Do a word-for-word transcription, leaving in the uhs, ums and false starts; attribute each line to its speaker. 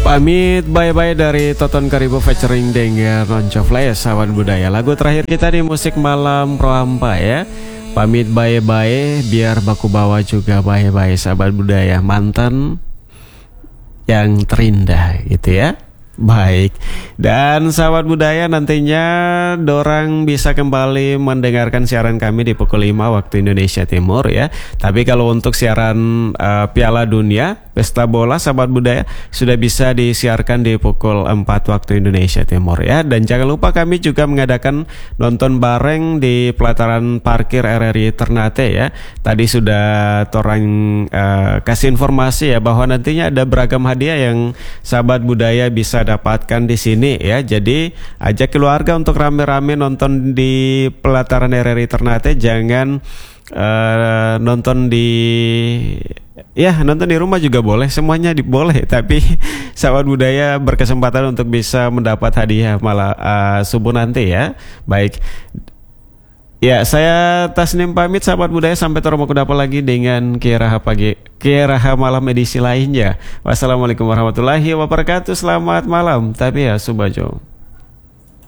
Speaker 1: Pamit bye-bye dari Toton Karibu featuring dengan Ronco Flash, sahabat budaya. Lagu terakhir kita di musik malam Roampa ya. Pamit bye-bye biar baku bawa juga bye-bye, sahabat budaya. Mantan yang terindah gitu ya. Baik, dan sahabat budaya, nantinya dorang bisa kembali mendengarkan siaran kami di pukul lima waktu Indonesia Timur ya. Tapi kalau untuk siaran uh, Piala Dunia, Pesta Bola, sahabat budaya, sudah bisa disiarkan di pukul empat waktu Indonesia Timur ya. Dan jangan lupa kami juga mengadakan nonton bareng di pelataran parkir R R I Ternate ya. Tadi sudah torang uh, kasih informasi ya bahwa nantinya ada beragam hadiah yang sahabat budaya bisa dapatkan di sini ya. Jadi ajak keluarga untuk rame-rame nonton di pelataran R R I Ternate. Jangan uh, nonton di ya nonton di rumah juga boleh, semuanya di, boleh. Tapi sahabat budaya berkesempatan untuk bisa mendapat hadiah malah uh, subuh nanti ya. Baik. Ya, saya Tasnim pamit sahabat budaya, sampai terus dapat lagi dengan Kiaraha pagi, Kiaraha malam edisi lainnya. Wassalamualaikum warahmatullahi wabarakatuh. Selamat malam. Tapi ya Subajo.